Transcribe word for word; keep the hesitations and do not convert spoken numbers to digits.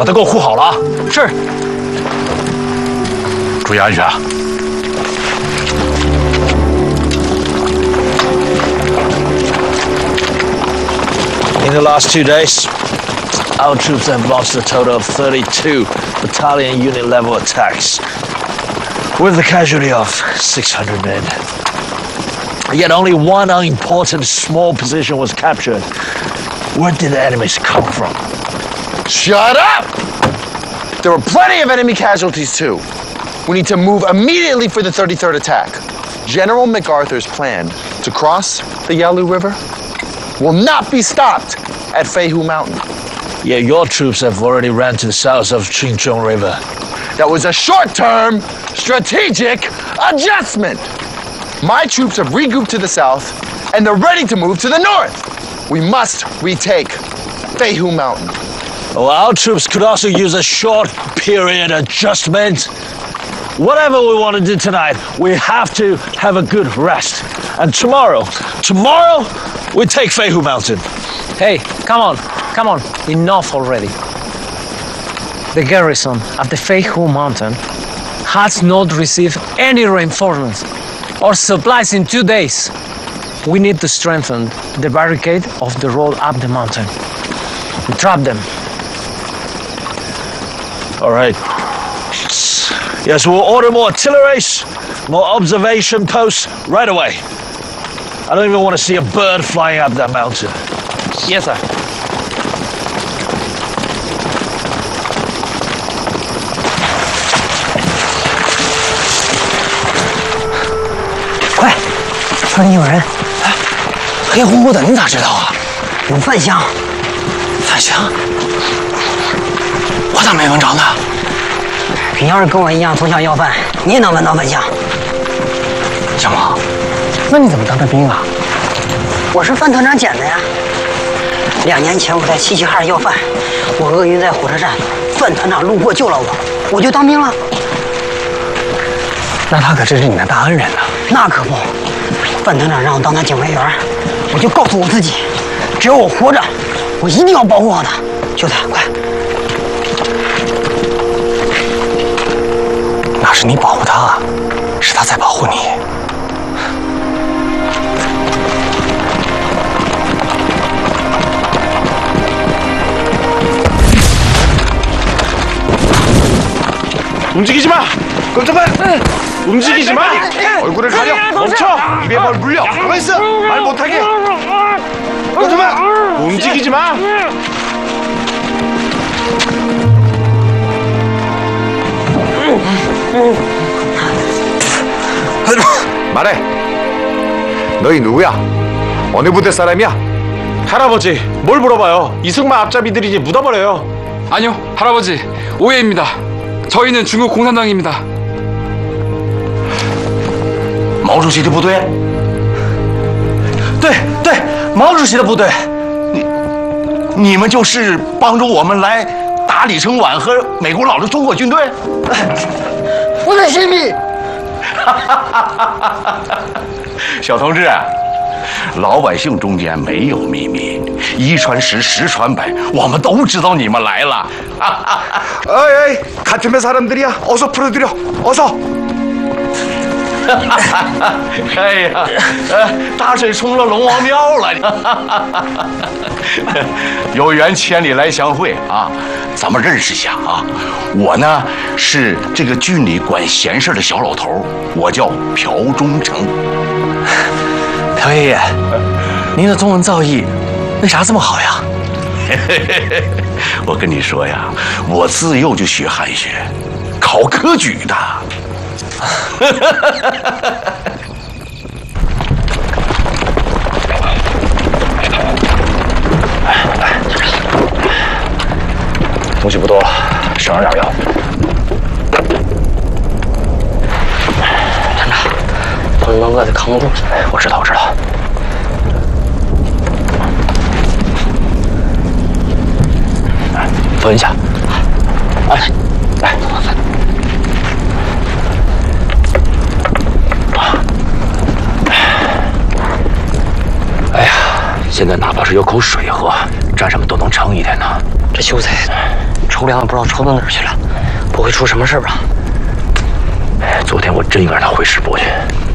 把它给我护好了啊！ 是。 注意安全啊！ In the last two days, our troops have launched a total of thirty-two battalion unit level attacks, with a casualty of six hundred men. Yet only one unimportant small position was captured. Where did the enemies come from? Shut up! There were plenty of enemy casualties too. We need to move immediately for the thirty-third attack. General MacArthur's plan to cross the Yalu River will not be stopped at Feihu Mountain. Yeah, your troops have already ran to the south of Chingchong River. That was a short-term strategic adjustment. My troops have regrouped to the south, and they're ready to move to the north. We must retake Feihu Mountain. Well, our troops could also use a short period adjustment. Whatever we want to do tonight, we have to have a good rest. And tomorrow, tomorrow, we take Feihu Mountain. Hey, come on, come on, enough already. The garrison at the Feihu Mountain has not received any reinforcements or supplies in two days. We need to strengthen the barricade of the road up the mountain and trap them. All right. Yes, we'll order more artilleries, more observation posts right away. I don't even want to see a bird flying up that mountain. Yes, sir. 快，村里有人！黑乎乎的，你咋知道啊？有饭香。饭香？我咋没闻着呢？你要是跟我一样从小要饭，你也能闻到饭香。小毛，那你怎么当的兵啊？我是范团长捡的呀。两年前我在齐齐哈尔要饭，我饿晕在火车站，范团长路过救了我，我就当兵了。那他可真是你的大恩人呐！那可不，范团长让我当他警卫员，我就告诉我自己，只要我活着，我一定要保护好他。秀才，快！那是你保护他，是他在保护你。 움직이지마움직이지마움직이지마움직이지마 말해. 너희 누구야? 어느 부대 사람이야? 할아버지, 뭘 물어봐요? 이승만 앞잡이들이 묻어버려요. 아니요, 할아버지, 오해입니다. 저희는 중국 공산당입니다. 毛主席的部队？ 对对，毛主席的部队。 你你们就是帮助我们来打李承晚和美国佬的中国军队？ 我的性命！ 小同志，老百姓中间没有秘密，一传十，十传百，我们都知道你们来了。 어이, 같은 배 사람들이야. 어서 풀어드려. 어서. 哎呀，大水冲了龙王庙了！有缘千里来相会啊，咱们认识一下啊。我呢是这个郡里管闲事的小老头，我叫朴忠诚。 朴爷爷，您的中文造诣为啥这么好呀？ 我跟你说呀，我自幼就学汉学，考科举的。 东西不多了，省着点用。 团长，朋友们饿得扛不住。 我知道，我知道。分一下。来，来，分。哎呀，现在哪怕是有口水喝，站上面都能撑一天呢。 这秀才抽粮也不知道抽到哪儿去了，不会出什么事吧？ 昨天我真应该让他回师部去。